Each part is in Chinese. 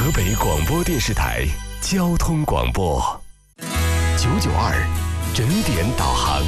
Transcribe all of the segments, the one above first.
河北广播电视台交通广播992整点导航。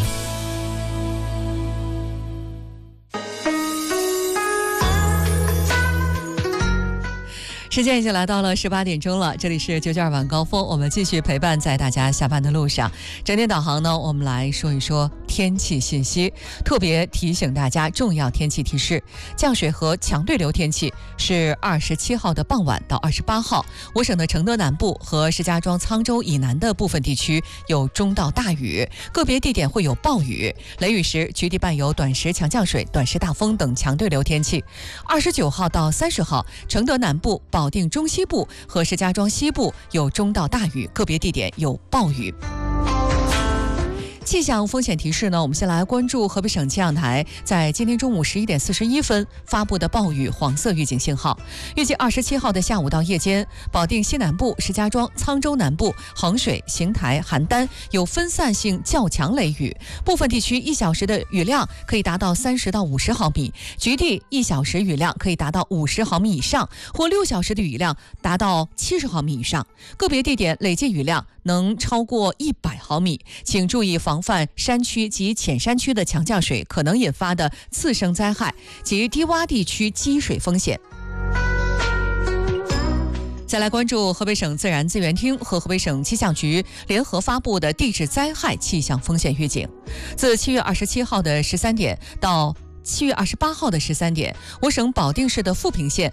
时间已经来到了18点钟了，这里是992晚高峰，我们继续陪伴在大家下班的路上。整点导航呢，我们来说一说天气信息，特别提醒大家重要天气提示：降水和强对流天气是27号的傍晚到28号，我省的承德南部和石家庄、沧州以南的部分地区有中到大雨，个别地点会有暴雨，雷雨时局地伴有短时强降水、短时大风等强对流天气。29号到30号，承德南部、保定中西部和石家庄西部有中到大雨，个别地点有暴雨。气象风险提示呢，我们先来关注河北省气象台在今天中午11点41分发布的暴雨黄色预警信号。预计27号的下午到夜间，保定西南部、石家庄、沧州南部、衡水、邢台、邯郸有分散性较强雷雨，部分地区1小时的雨量可以达到30到50毫米，局地1小时雨量可以达到50毫米以上，或6小时的雨量达到70毫米以上，个别地点累计雨量能超过100毫米，请注意防范山区及浅山区的强降水可能引发的次生灾害及低洼地区积水风险。再来关注河北省自然资源厅和河北省气象局联合发布的地质灾害气象风险预警。自7月27号的13点到7月28号的13点，我省保定市的富平县